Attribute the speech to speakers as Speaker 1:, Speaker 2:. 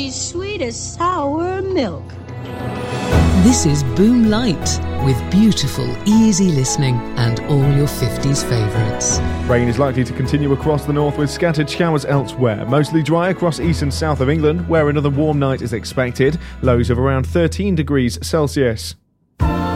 Speaker 1: she's sweet as sour milk.
Speaker 2: This is Boom Light, with beautiful, easy listening and all your 50s favourites.
Speaker 3: Rain is likely to continue across the north with scattered showers elsewhere. Mostly dry across east and south of England, where another warm night is expected. Lows of around 13 degrees Celsius.